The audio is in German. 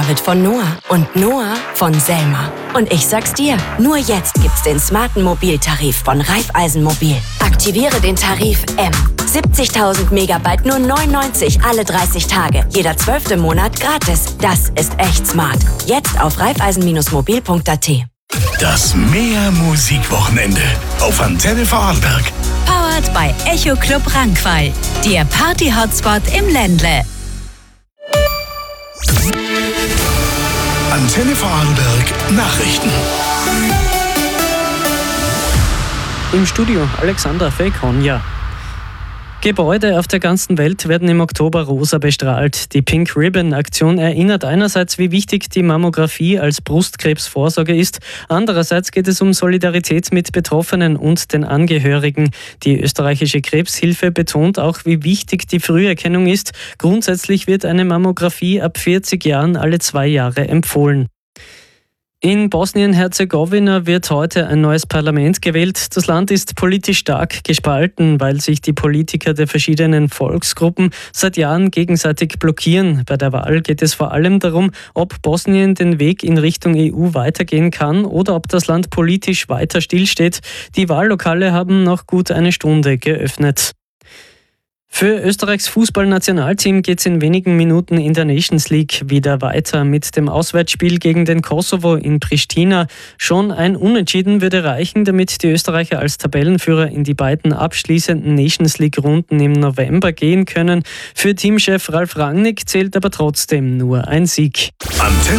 David von Noah und Noah von Selma. Und ich sag's dir, nur jetzt gibt's den smarten Mobiltarif von Raiffeisenmobil. Aktiviere den Tarif M. 70.000 Megabyte nur 99 alle 30 Tage. Jeder 12. Monat gratis. Das ist echt smart. Jetzt auf raiffeisen-mobil.at. Das Meer-Musikwochenende auf Antenne Vorarlberg. Powered by Echo Club Rankweil. Der Party-Hotspot im Ländle. Antenne Vorarlberg Nachrichten. Im Studio Alexandra Fekonja. Gebäude auf der ganzen Welt werden im Oktober rosa bestrahlt. Die Pink Ribbon Aktion erinnert einerseits, wie wichtig die Mammographie als Brustkrebsvorsorge ist. Andererseits geht es um Solidarität mit Betroffenen und den Angehörigen. Die österreichische Krebshilfe betont auch, wie wichtig die Früherkennung ist. Grundsätzlich wird eine Mammographie ab 40 Jahren alle 2 Jahre empfohlen. In Bosnien-Herzegowina wird heute ein neues Parlament gewählt. Das Land ist politisch stark gespalten, weil sich die Politiker der verschiedenen Volksgruppen seit Jahren gegenseitig blockieren. Bei der Wahl geht es vor allem darum, ob Bosnien den Weg in Richtung EU weitergehen kann oder ob das Land politisch weiter stillsteht. Die Wahllokale haben noch gut eine Stunde geöffnet. Für Österreichs Fußballnationalteam geht es in wenigen Minuten in der Nations League wieder weiter. Mit dem Auswärtsspiel gegen den Kosovo in Pristina. Schon ein Unentschieden würde reichen, damit die Österreicher als Tabellenführer in die beiden abschließenden Nations League-Runden im November gehen können. Für Teamchef Ralf Rangnick zählt aber trotzdem nur ein Sieg. Antenne